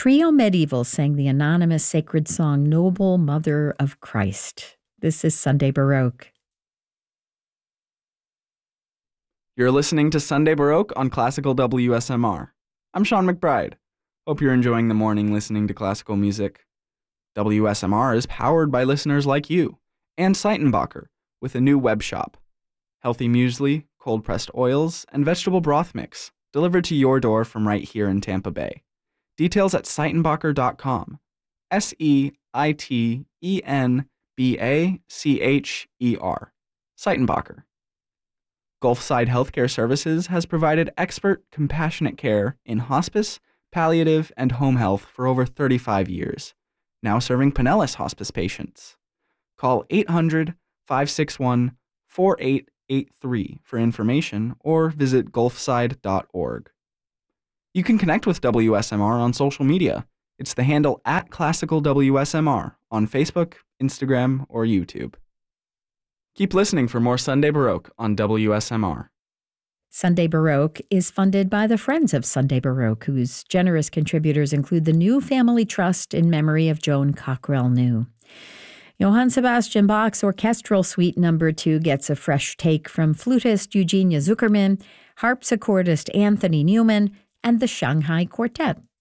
Trio Medieval sang the anonymous sacred song, Noble Mother of Christ. This is Sunday Baroque. You're listening to Sunday Baroque on Classical WSMR. I'm Sean McBride. Hope you're enjoying the morning listening to classical music. WSMR is powered by listeners like you and Seitenbacher with a new web shop. Healthy muesli, cold-pressed oils, and vegetable broth mix delivered to your door from right here in Tampa Bay. Details at Seitenbacher.com. Seitenbacher. Seitenbacher. Gulfside Healthcare Services has provided expert, compassionate care in hospice, palliative, and home health for over 35 years, now serving Pinellas hospice patients. Call 800-561-4883 for information or visit gulfside.org. You can connect with WSMR on social media. It's the handle @ClassicalWSMR on Facebook, Instagram, or YouTube. Keep listening for more Sunday Baroque on WSMR. Sunday Baroque is funded by the Friends of Sunday Baroque, whose generous contributors include the New Family Trust in memory of Joan Cockrell New. Johann Sebastian Bach's Orchestral Suite No. 2 gets a fresh take from flutist Eugenia Zuckerman, harpsichordist Anthony Newman, and the Shanghai Quartet.